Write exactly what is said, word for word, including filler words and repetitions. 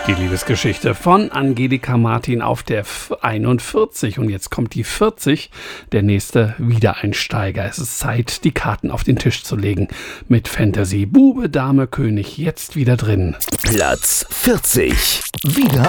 Die Liebesgeschichte von Angelika Martin auf der einundvierzig. Und jetzt kommt die vierzig, der nächste Wiedereinsteiger. Es ist Zeit, die Karten auf den Tisch zu legen. Mit Fantasy Bube, Dame, König jetzt wieder drin. Platz vierzig. Wieder